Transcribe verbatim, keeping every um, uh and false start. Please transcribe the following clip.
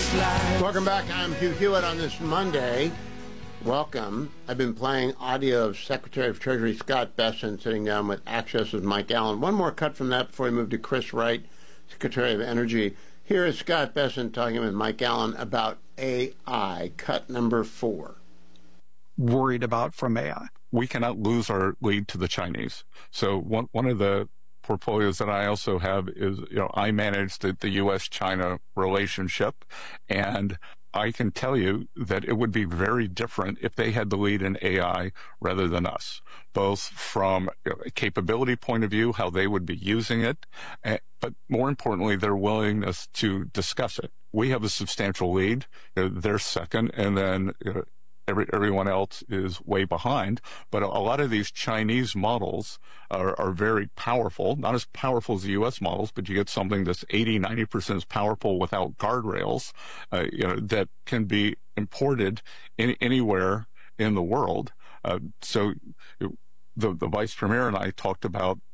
Welcome back. I'm Hugh Hewitt on this Monday. Welcome. I've been playing audio of Secretary of Treasury Scott Bessent sitting down with Access's Mike Allen. One more cut from that before we move to Chris Wright, Secretary of Energy. Here is Scott Bessent talking with Mike Allen about A I. Cut number four. Worried about from A I. We cannot lose our lead to the Chinese. So one one of the portfolios that I also have is, you know, I manage the, the U S China relationship, and I can tell you that it would be very different if they had the lead in A I rather than us, both from a capability point of view, how they would be using it, but more importantly, their willingness to discuss it. We have a substantial lead. You know, they're second, and then you know, Every, everyone else is way behind, but a, a lot of these Chinese models are, are very powerful, not as powerful as the U S models, but you get something that's eighty, ninety percent as powerful without guardrails, uh, you know, that can be imported in, anywhere in the world. Uh, so the, the vice premier and I talked about